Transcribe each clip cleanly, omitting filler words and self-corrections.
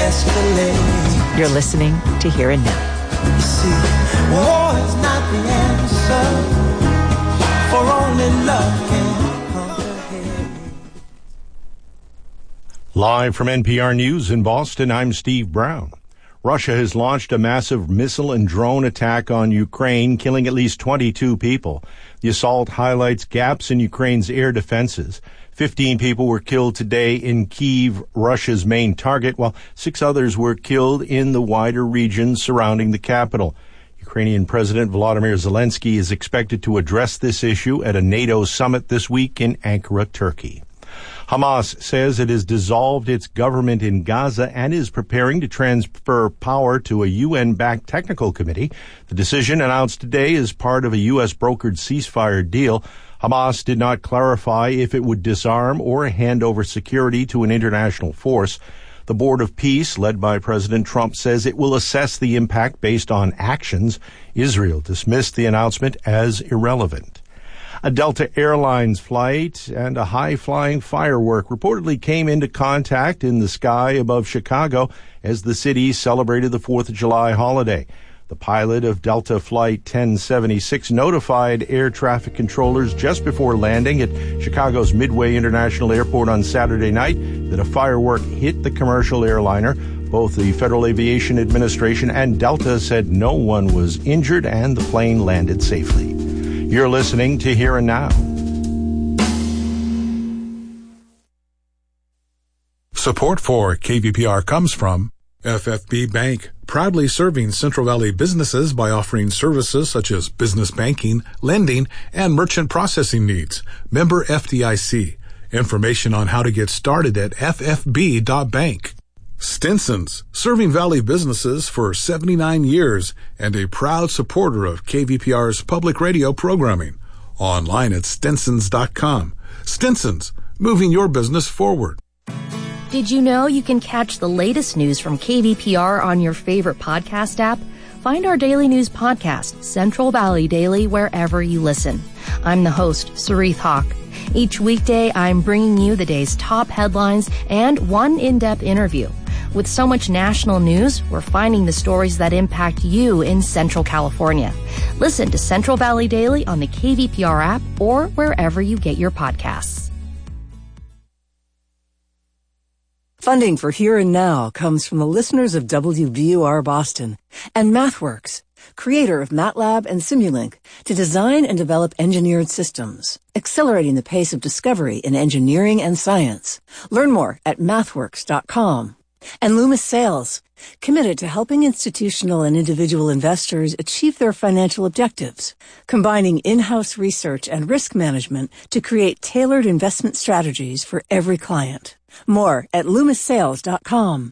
escalate. You're listening to Here and Now. You see, war is not the answer, for only love can conquer hate. Live from NPR News in Boston, I'm Steve Brown. Russia has launched a massive missile and drone attack on Ukraine, killing at least 22 people. The assault highlights gaps in Ukraine's air defenses. 15 people were killed today in Kyiv, Russia's main target, while 6 others were killed in the wider region surrounding the capital. Ukrainian President Volodymyr Zelensky is expected to address this issue at a NATO summit this week in Ankara, Turkey. Hamas says it has dissolved its government in Gaza and is preparing to transfer power to a UN-backed technical committee. The decision announced today is part of a U.S.-brokered ceasefire deal. Hamas did not clarify if it would disarm or hand over security to an international force. The Board of Peace, led by President Trump, says it will assess the impact based on actions. Israel dismissed the announcement as irrelevant. A Delta Airlines flight and a high-flying firework reportedly came into contact in the sky above Chicago as the city celebrated the 4th of July holiday. The pilot of Delta Flight 1076 notified air traffic controllers just before landing at Chicago's Midway International Airport on Saturday night that a firework hit the commercial airliner. Both the Federal Aviation Administration and Delta said no one was injured and the plane landed safely. You're listening to Here and Now. Support for KVPR comes from FFB Bank, proudly serving Central Valley businesses by offering services such as business banking, lending, and merchant processing needs. Member FDIC. Information on how to get started at ffb.bank. Stinson's, serving Valley businesses for 79 years and a proud supporter of KVPR's public radio programming. Online at stinsons.com. Stinson's, moving your business forward. Did you know you can catch the latest news from KVPR on your favorite podcast app? Find our daily news podcast, Central Valley Daily, wherever you listen. I'm the host, Sarith Hawk. Each weekday, I'm bringing you the day's top headlines and one in-depth interview. With so much national news, we're finding the stories that impact you in Central California. Listen to Central Valley Daily on the KVPR app or wherever you get your podcasts. Funding for Here and Now comes from the listeners of WBUR Boston and MathWorks, creator of MATLAB and Simulink, to design and develop engineered systems, accelerating the pace of discovery in engineering and science. Learn more at mathworks.com. And Loomis Sales, committed to helping institutional and individual investors achieve their financial objectives, combining in-house research and risk management to create tailored investment strategies for every client. More at loomissales.com.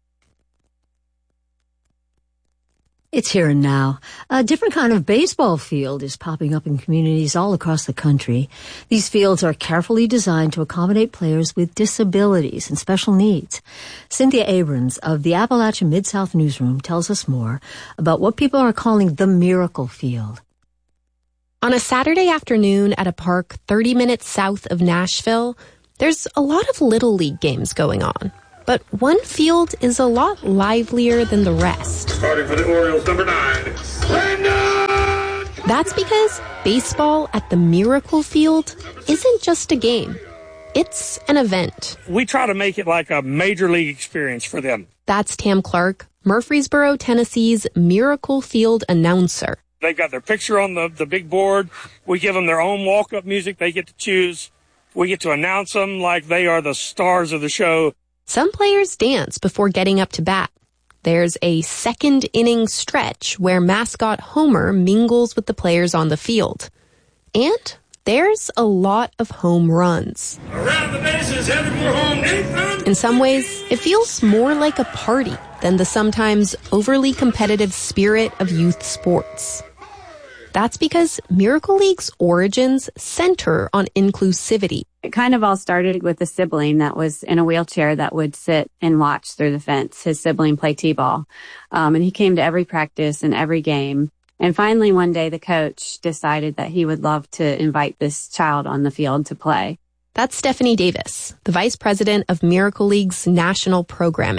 It's Here and Now. A different kind of baseball field is popping up in communities all across the country. These fields are carefully designed to accommodate players with disabilities and special needs. Cynthia Abrams of the Appalachian Mid-South Newsroom tells us more about what people are calling the Miracle Field. On a Saturday afternoon at a park 30 minutes south of Nashville, there's a lot of Little League games going on. But one field is a lot livelier than the rest. Starting for the Orioles, number 9, Brandon! That's because baseball at the Miracle Field isn't just a game. It's an event. We try to make it like a major league experience for them. That's Tam Clark, Murfreesboro, Tennessee's Miracle Field announcer. They've got their picture on the big board. We give them their own walk-up music they get to choose. We get to announce them like they are the stars of the show. Some players dance before getting up to bat. There's a second inning stretch where mascot Homer mingles with the players on the field. And there's a lot of home runs. Around the bases, headed for home, Nathan! In some ways, it feels more like a party than the sometimes overly competitive spirit of youth sports. That's because Miracle League's origins center on inclusivity. It kind of all started with a sibling that was in a wheelchair that would sit and watch through the fence. His sibling played t-ball. And he came to every practice and every game. And finally, one day, the coach decided that he would love to invite this child on the field to play. That's Stephanie Davis, the vice president of Miracle League's national programming.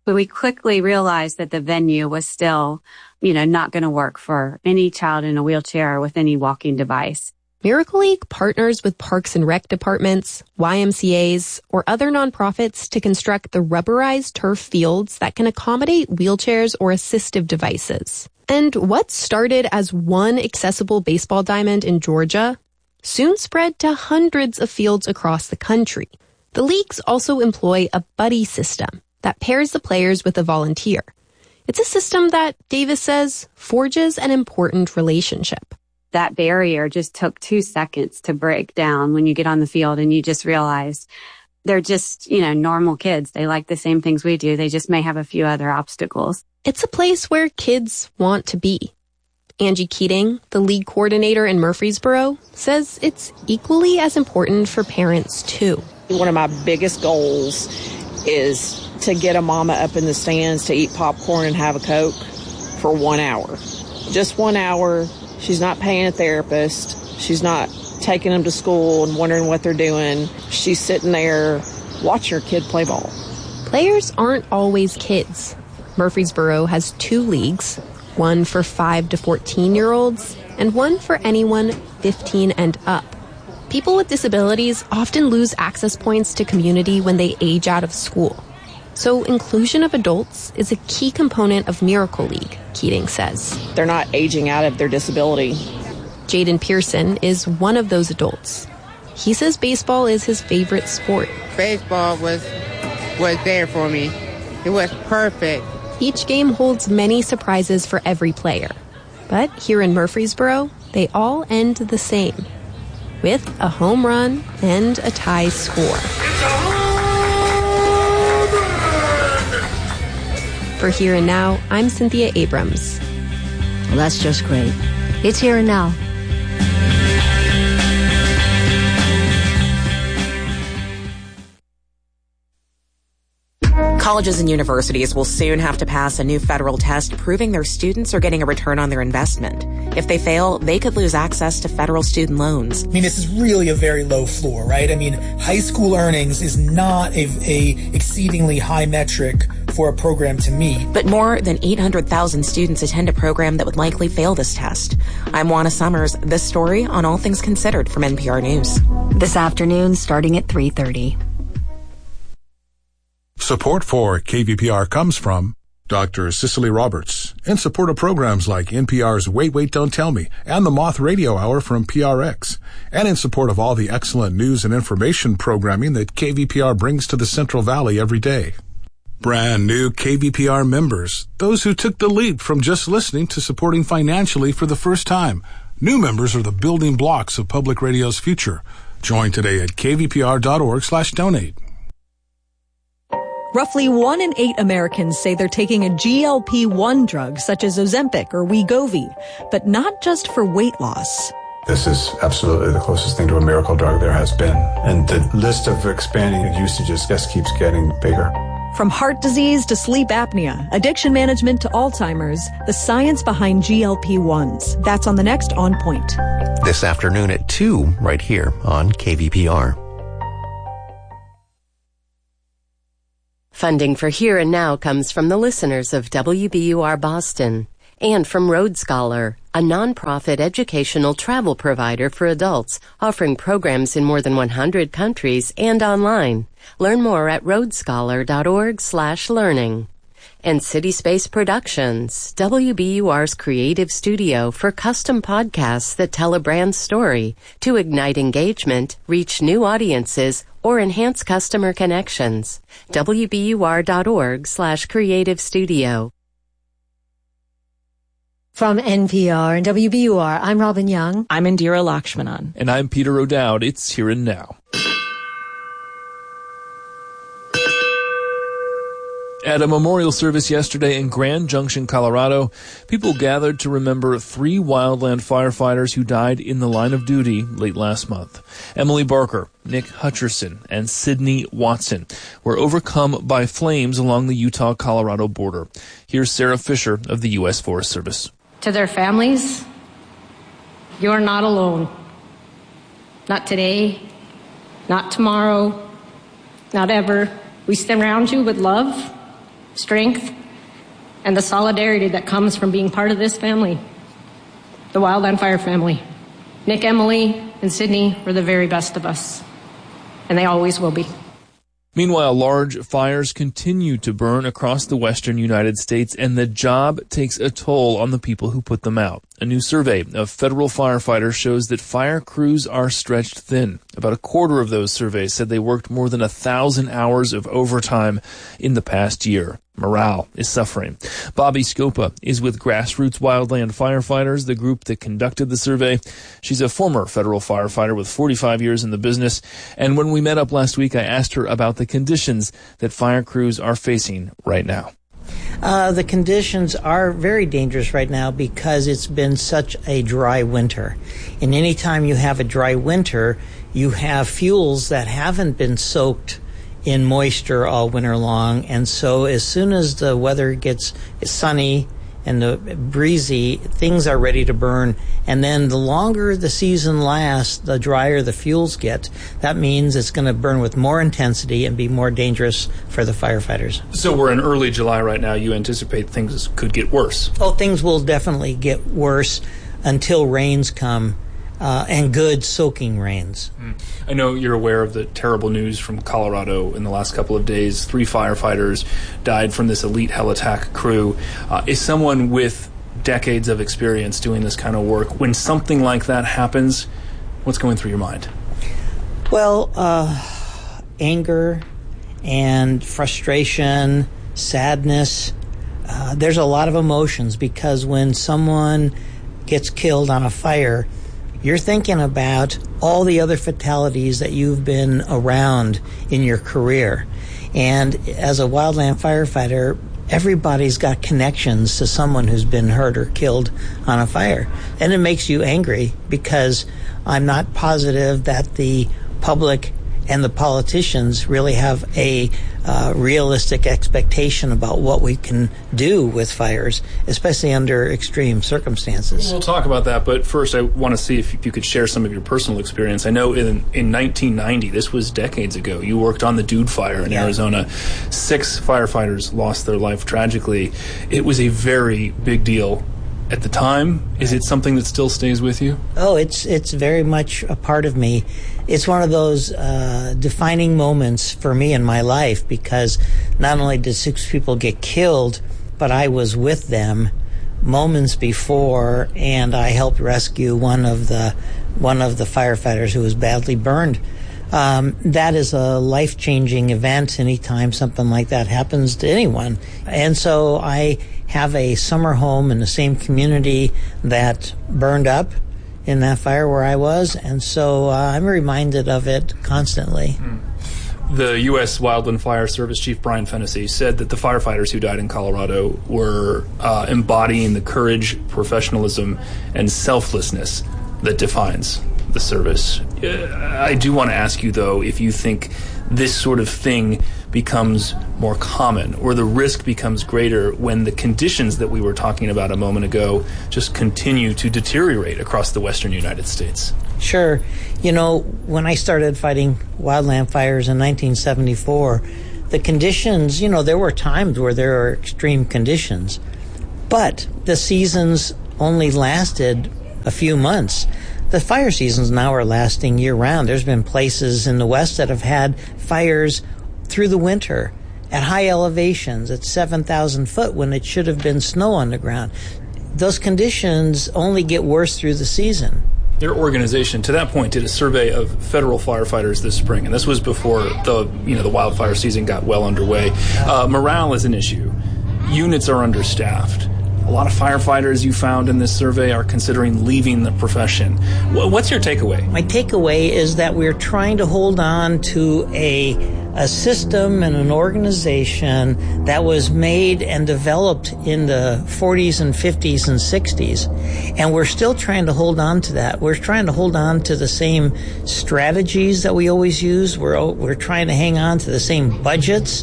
But we quickly realized that the venue was still, not going to work for any child in a wheelchair or with any walking device. Miracle League partners with parks and rec departments, YMCAs, or other nonprofits to construct the rubberized turf fields that can accommodate wheelchairs or assistive devices. And what started as one accessible baseball diamond in Georgia soon spread to hundreds of fields across the country. The leagues also employ a buddy system that pairs the players with a volunteer. It's a system that, Davis says, forges an important relationship. That barrier just took 2 seconds to break down when you get on the field and you just realize they're just, normal kids. They like the same things we do. They just may have a few other obstacles. It's a place where kids want to be. Angie Keating, the league coordinator in Murfreesboro, says it's equally as important for parents, too. One of my biggest goals is to get a mama up in the stands to eat popcorn and have a Coke for 1 hour. Just 1 hour. She's not paying a therapist. She's not taking them to school and wondering what they're doing. She's sitting there watching her kid play ball. Players aren't always kids. Murfreesboro has 2 leagues, one for 5 to 14-year-olds and one for anyone 15 and up. People with disabilities often lose access points to community when they age out of school. So inclusion of adults is a key component of Miracle League, Keating says. They're not aging out of their disability. Jaden Pearson is one of those adults. He says baseball is his favorite sport. Baseball was there for me. It was perfect. Each game holds many surprises for every player. But here in Murfreesboro, they all end the same, with a home run and a tie score. For Here and Now, I'm Cynthia Abrams. Well, that's just great. It's Here and Now. Colleges and universities will soon have to pass a new federal test proving their students are getting a return on their investment. If they fail, they could lose access to federal student loans. I mean, this is really a very low floor, right? I mean, high school earnings is not a exceedingly high metric for a program to meet. But more than 800,000 students attend a program that would likely fail this test. I'm Juana Summers. This story on All Things Considered from NPR News. This afternoon, starting at 3:30. Support for KVPR comes from Dr. Cicely Roberts, in support of programs like NPR's Wait, Wait, Don't Tell Me and the Moth Radio Hour from PRX, and in support of all the excellent news and information programming that KVPR brings to the Central Valley every day. Brand new KVPR members, those who took the leap from just listening to supporting financially for the first time. New members are the building blocks of public radio's future. Join today at kvpr.org/donate. Roughly 1 in 8 Americans say they're taking a GLP-1 drug such as Ozempic or Wegovy, but not just for weight loss. This is absolutely the closest thing to a miracle drug there has been. And the list of expanding usages just keeps getting bigger. From heart disease to sleep apnea, addiction management to Alzheimer's, the science behind GLP-1s. That's on the next On Point. This afternoon at 2, right here on KVPR. Funding for Here and Now comes from the listeners of WBUR Boston and from Road Scholar, a nonprofit educational travel provider for adults offering programs in more than 100 countries and online. Learn more at roadscholar.org/learning. And City Space Productions, WBUR's creative studio for custom podcasts that tell a brand story to ignite engagement, reach new audiences, or enhance customer connections. WBUR.org/creative studio. From NPR and WBUR, I'm Robin Young. I'm Indira Lakshmanan. And I'm Peter O'Dowd. It's Here and Now. At a memorial service yesterday in Grand Junction, Colorado, people gathered to remember 3 wildland firefighters who died in the line of duty late last month. Emily Barker, Nick Hutcherson, and Sydney Watson were overcome by flames along the Utah-Colorado border. Here's Sarah Fisher of the U.S. Forest Service. To their families, you're not alone. Not today, not tomorrow, not ever. We stand around you with love strength, and the solidarity that comes from being part of this family, the Wildland Fire family. Nick, Emily, and Sydney were the very best of us, and they always will be. Meanwhile, large fires continue to burn across the western United States, and the job takes a toll on the people who put them out. A new survey of federal firefighters shows that fire crews are stretched thin. About a quarter of those surveys said they worked more than 1,000 hours of overtime in the past year. Morale is suffering. Bobby Scopa is with Grassroots Wildland Firefighters, the group that conducted the survey. She's a former federal firefighter with 45 years in the business. And when we met up last week, I asked her about the conditions that fire crews are facing right now. The conditions are very dangerous right now because it's been such a dry winter. And any time you have a dry winter, you have fuels that haven't been soaked in moisture all winter long. And so as soon as the weather gets sunny and breezy, things are ready to burn. And then the longer the season lasts, the drier the fuels get. That means it's going to burn with more intensity and be more dangerous for the firefighters. So we're in early July right now. You anticipate things could get worse? Oh, things will definitely get worse until rains come. And good soaking rains. I know you're aware of the terrible news from Colorado in the last couple of days. 3 firefighters died from this elite hell attack crew. Is someone with decades of experience doing this kind of work, when something like that happens, what's going through your mind? Well, anger and frustration, sadness. There's a lot of emotions because when someone gets killed on a fire, you're thinking about all the other fatalities that you've been around in your career. And as a wildland firefighter, everybody's got connections to someone who's been hurt or killed on a fire. And it makes you angry because I'm not positive that the public and the politicians really have a realistic expectation about what we can do with fires, especially under extreme circumstances. We'll talk about that, but first I want to see if you could share some of your personal experience. I know in 1990, this was decades ago, you worked on the Dude Fire in Arizona. 6 firefighters lost their life tragically. It was a very big deal at the time. Is it something that still stays with you? Oh, it's very much a part of me. It's one of those defining moments for me in my life because not only did 6 people get killed, but I was with them moments before, and I helped rescue one of the firefighters who was badly burned. That is a life-changing event anytime something like that happens to anyone. And so I have a summer home in the same community that burned up in that fire where I was, and so I'm reminded of it constantly. The U.S. Wildland Fire Service Chief Brian Fennessy said that the firefighters who died in Colorado were embodying the courage, professionalism, and selflessness that defines the service. I do want to ask you, though, if you think this sort of thing becomes more common or the risk becomes greater when the conditions that we were talking about a moment ago just continue to deteriorate across the western United States. Sure. You know, when I started fighting wildland fires in 1974, the conditions, there were times where there were extreme conditions, but the seasons only lasted a few months. The fire seasons now are lasting year-round. There's been places in the West that have had fires through the winter at high elevations, at 7,000 foot, when it should have been snow on the ground. Those conditions only get worse through the season. Your organization, to that point, did a survey of federal firefighters this spring, and this was before the wildfire season got well underway. Morale is an issue. Units are understaffed. A lot of firefighters you found in this survey are considering leaving the profession. What's your takeaway? My takeaway is that we're trying to hold on to a system and an organization that was made and developed in the 40s and 50s and 60s. And we're still trying to hold on to that. We're trying to hold on to the same strategies that we always use. We're trying to hang on to the same budgets.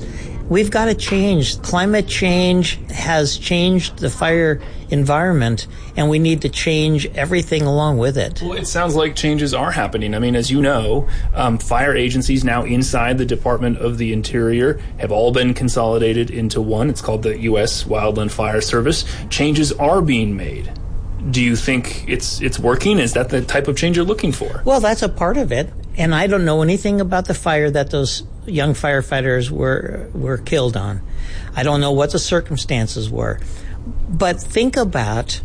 We've got to change. Climate change has changed the fire environment, and we need to change everything along with it. Well, it sounds like changes are happening. I mean, as you know, fire agencies now inside the Department of the Interior have all been consolidated into one. It's called the U.S. Wildland Fire Service. Changes are being made. Do you think it's working? Is that the type of change you're looking for? Well, that's a part of it. And I don't know anything about the fire that those young firefighters were killed on. I don't know what the circumstances were. But think about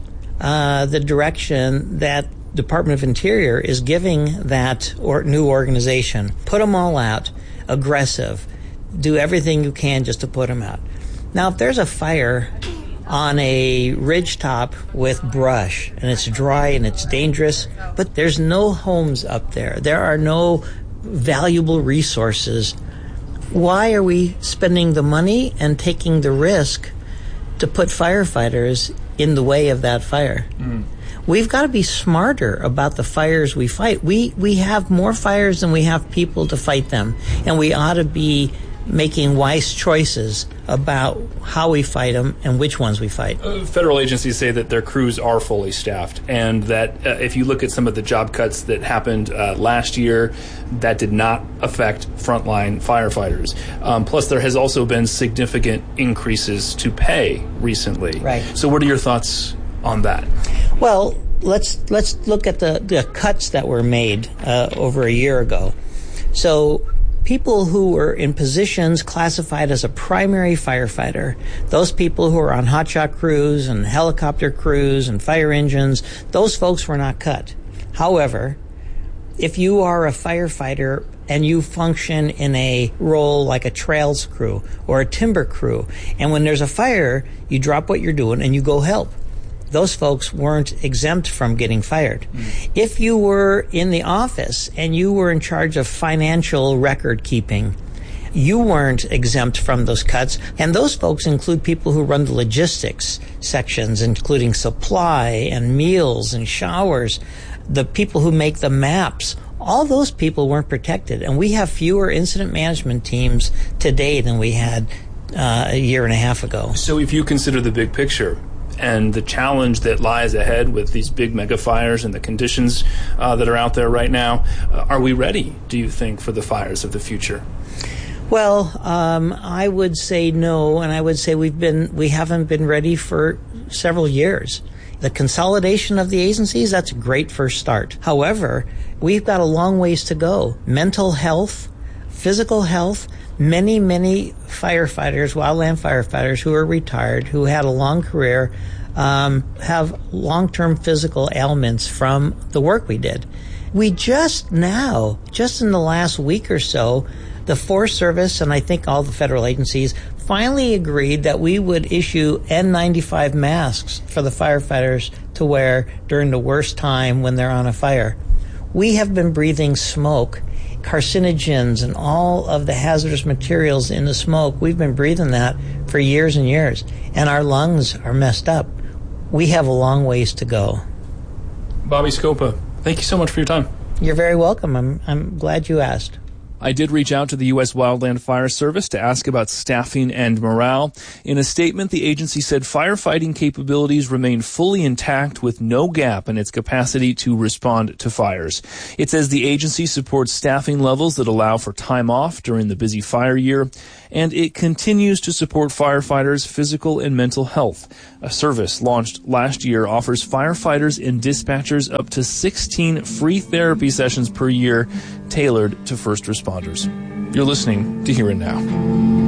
the direction that Department of Interior is giving that new organization. Put them all out, aggressive. Do everything you can just to put them out. Now, if there's a fire on a ridge top with brush and it's dry and it's dangerous, but there's no homes up there. There are no valuable resources. Why are we spending the money and taking the risk to put firefighters in the way of that fire? We've got to be smarter about the fires we fight. We have more fires than we have people to fight them, and we ought to be making wise choices about how we fight them and which ones we fight. Federal agencies say that their crews are fully staffed, and that if you look at some of the job cuts that happened last year, that did not affect frontline firefighters. Plus, there has also been significant increases to pay recently. Right. So what are your thoughts on that? Well, let's look at the cuts that were made over a year ago. So people who were in positions classified as a primary firefighter, those people who are on hotshot crews and helicopter crews and fire engines, those folks were not cut. However, if you are a firefighter and you function in a role like a trails crew or a timber crew, and when there's a fire, you drop what you're doing and you go help, those folks weren't exempt from getting fired. If you were in the office and you were in charge of financial record keeping, you weren't exempt from those cuts. And those folks include people who run the logistics sections, including supply and meals and showers, the people who make the maps. All those people weren't protected. And we have fewer incident management teams today than we had a year and a half ago. So if you consider the big picture and the challenge that lies ahead with these big mega fires and the conditions that are out there right now, are we ready, do you think, for the fires of the future? Well, I would say no, and I would say we haven't been ready for several years. The consolidation of the agencies, that's a great first start. However, we've got a long ways to go. Mental health, physical health. Many firefighters, wildland firefighters who are retired, who had a long career, have long-term physical ailments from the work we did. We just in the last week or so, the Forest Service and I think all the federal agencies finally agreed that we would issue N95 masks for the firefighters to wear during the worst time when they're on a fire. We have been breathing smoke, carcinogens and all of the hazardous materials in the smoke. We've been breathing that for years and years, and our lungs are messed up. We have a long ways to go. Bobby Scopa, thank you so much for your time. You're very welcome. I'm glad you asked. I did reach out to the U.S. Wildland Fire Service to ask about staffing and morale. In a statement, the agency said firefighting capabilities remain fully intact with no gap in its capacity to respond to fires. It says the agency supports staffing levels that allow for time off during the busy fire year, and it continues to support firefighters' physical and mental health. A service launched last year offers firefighters and dispatchers up to 16 free therapy sessions per year tailored to first responders. You're listening to Here and Now.